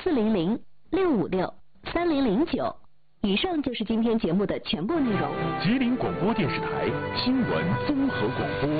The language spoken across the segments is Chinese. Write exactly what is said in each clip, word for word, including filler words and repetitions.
四零零六五六三零零九。以上就是今天节目的全部内容。 吉林广播电视台新闻综合广播。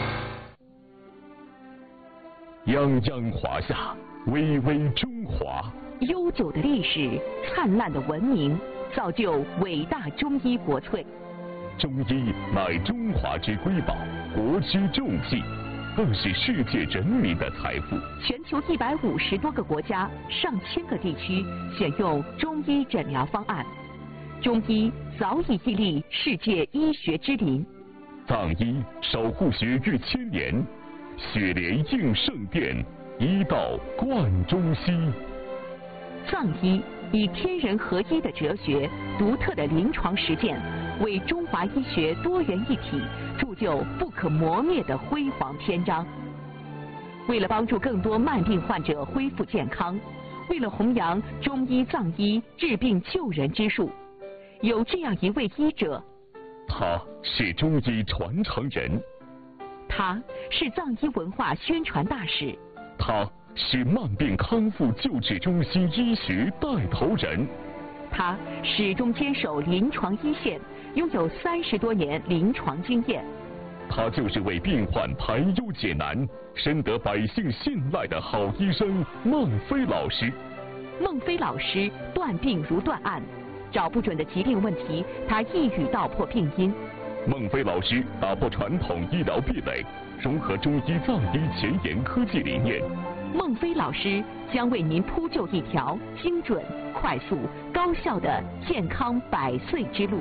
泱泱华夏，巍巍中华。 悠久的历史，灿烂的文明，造就伟大中医国粹。 中医乃中华之瑰宝，国之重器，更是世界人民的财富。 全球一百五十多个国家、上千个地区选用中医诊疗方案。中医早已屹立世界医学之林。 藏医守护学逾千年，血莲应圣殿，医道贯中西。 藏医以天人合一的哲学、独特的临床实践，为中华医学多元一体铸就不可磨灭的辉煌篇章。为了帮助更多慢病患者恢复健康，为了弘扬中医藏医治病救人之术，有这样一位医者， 他是中医传承人， 他是藏医文化宣传大使， 他是慢病康复救治中心医学带头人， 他始终坚守临床一线，拥有三十多年临床经验。 他就是为病患排忧解难、深得百姓信赖的好医生孟非老师。 孟非老师断病如断案，找不准的疾病问题，他一语道破病因。 孟非老师打破传统医疗壁垒，融合中医藏医前沿科技理念。 孟非老师将为您铺就一条精准、快速、高效的健康百岁之路。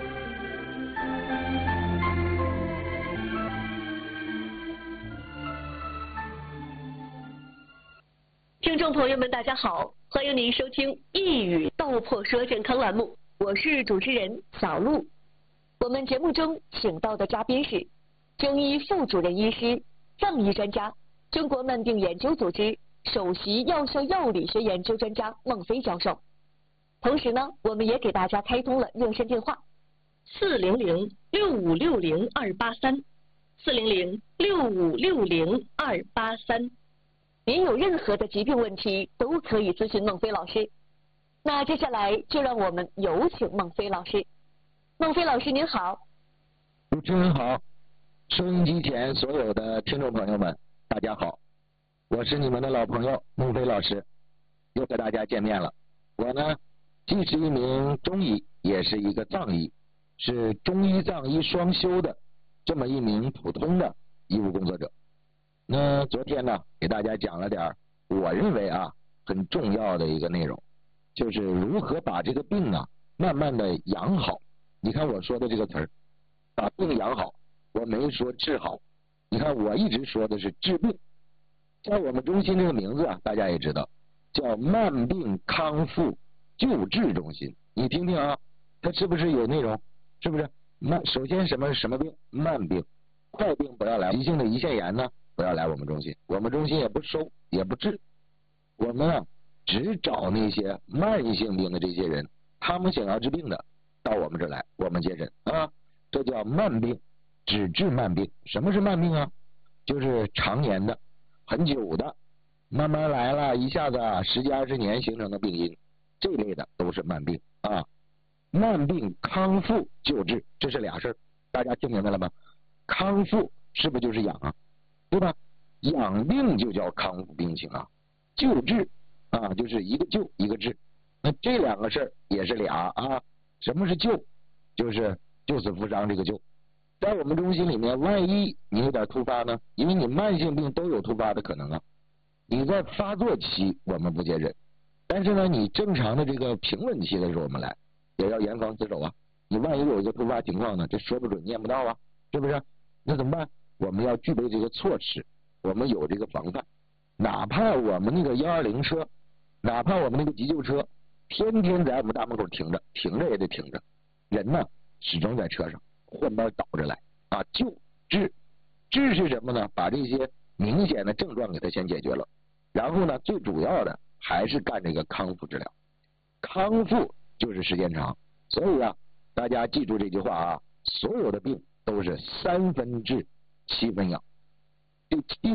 听众朋友们，大家好，欢迎您收听《一语道破说》健康栏目，我是主持人小璐。我们节目中请到的嘉宾是中医副主任医师、藏医专家、中国慢病研究组织首席药效药理学研究专家孟非教授。同时呢，我们也给大家开通了热线电话四零零六五六零二八三，四零零六五六零二八三。您有任何的疾病问题都可以咨询孟非老师。那接下来就让我们有请孟非老师。孟非老师您好。 主持人好，收音机前所有的听众朋友们大家好，我是你们的老朋友孟非老师，又和大家见面了。我呢既是一名中医，也是一个藏医，是中医藏医双修的这么一名普通的医务工作者。那昨天呢给大家讲了点我认为啊很重要的一个内容，就是如何把这个病啊慢慢的养好。你看我说的这个词儿，把病养好，我没说治好。你看我一直说的是治病，在我们中心这个名字啊大家也知道，叫慢病康复救治中心。你听听啊，它是不是有内容？是不是慢？首先什么什么病？慢病，快病不要来，急性的胰腺炎呢不要来我们中心，我们中心也不收也不治，我们啊只找那些慢性病的这些人，他们想要治病的到我们这儿来，我们接诊啊，这叫慢病，只治慢病。什么是慢病啊？就是常年的、很久的，慢慢来了，一下子啊十几二十年形成的病因，这类的都是慢病啊。慢病康复救治，这是俩事儿，大家听明白了吗？康复是不是就是养啊？对吧？养病就叫康复病情啊，救治啊就是一个救一个治，那这两个事儿也是俩啊。什么是救？就是救死扶伤这个救。在我们中心里面，万一你有点突发呢，因为你慢性病都有突发的可能啊，你在发作期我们不接诊，但是呢你正常的这个平稳期的时候我们来，也要严防死守啊。你万一有一个突发情况呢，这说不准念不到啊，是不是？那怎么办？我们要具备这个措施，我们有这个防范。哪怕我们那个幺二零车，哪怕我们那个急救车天天在我们大门口停着，停着也得停着，人呢始终在车上换班倒着来啊。救治治是什么呢？把这些明显的症状给它先解决了，然后呢最主要的还是干这个康复治疗。康复就是时间长，所以啊大家记住这句话啊，所有的病都是三分治七分养。这七